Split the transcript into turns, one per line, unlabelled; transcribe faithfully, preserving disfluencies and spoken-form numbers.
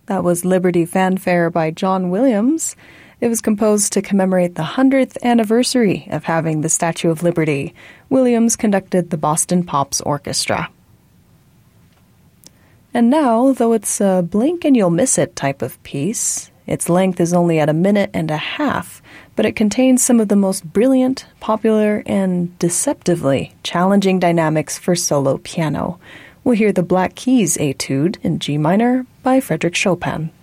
That was Liberty Fanfare by John Williams. It was composed to commemorate the hundredth anniversary of having the Statue of Liberty. Williams conducted the Boston Pops Orchestra. And now, though it's a blink and you'll miss it type of piece, its length is only at a minute and a half, but it contains some of the most brilliant, popular, and deceptively challenging dynamics for solo piano. We'll hear the Black Keys Etude in G minor by Frédéric Chopin.